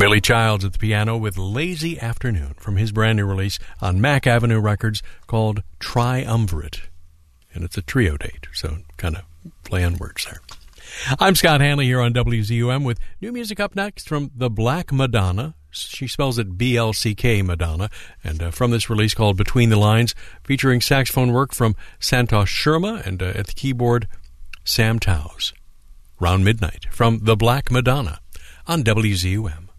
Billy Childs at the piano with Lazy Afternoon from his brand new release on Mack Avenue Records called Triumvirate. And it's a trio date, so kind of play on words there. I'm Scott Hanley here on WZUM with new music up next from the Black Madonna. She spells it BLCK Madonna. And from this release called Between the Lines, featuring saxophone work from Santosh Sharma and at the keyboard, Sam Towse. Round Midnight from the Black Madonna on WZUM.